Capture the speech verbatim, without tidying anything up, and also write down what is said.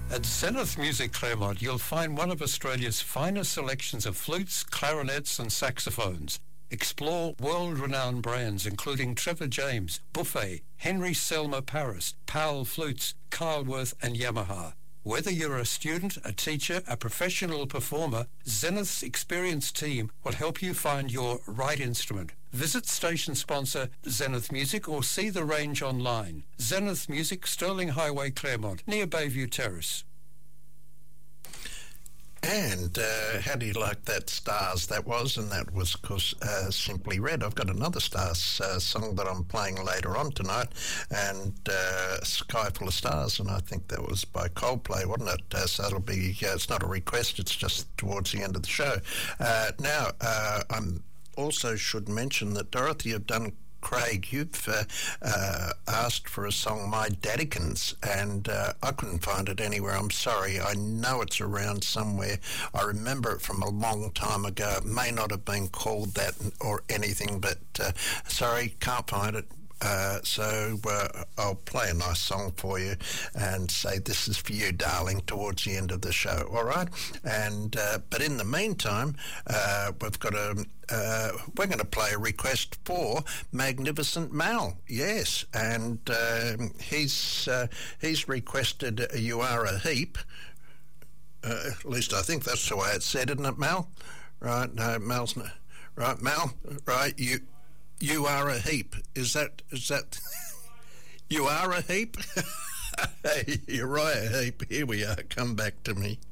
At Zenith Music Claremont, you'll find one of Australia's finest selections of flutes, clarinets and saxophones. Explore world-renowned brands including Trevor James, Buffet, Henry Selmer Paris, Powell Flutes, Carlworth and Yamaha. Whether you're a student, a teacher, a professional performer, Zenith's experienced team will help you find your right instrument. Visit station sponsor Zenith Music or see the range online. Zenith Music, Sterling Highway, Claremont, near Bayview Terrace. And uh, how do you like that, Stars? That was, and that was, of course, uh, Simply Red. I've got another Stars uh, song that I'm playing later on tonight, and uh, Sky Full of Stars, and I think that was by Coldplay, wasn't it? Uh, so it'll be, uh, it's not a request, it's just towards the end of the show. Uh, now, uh, I also should mention that, Dorothy, have done Craig, you've uh, uh, asked for a song, My Daddykins, and uh, I couldn't find it anywhere. I'm sorry. I know it's around somewhere. I remember it from a long time ago. It may not have been called that or anything, but uh, sorry, can't find it. Uh, so uh, I'll play a nice song for you and say this is for you, darling, towards the end of the show, all right? And uh, but in the meantime, uh, we've got a uh, we're going to play a request for Magnificent Mal, yes, and uh, he's uh, he's requested You Are a Heap. Uh, at least I think that's the way it's said, isn't it, Mal? Right? No, Mal's not. Right, Mal. Right, you. You are a heap. Is that, is that, you are a heap? Hey, Uriah Heep, here we are. Come back to me.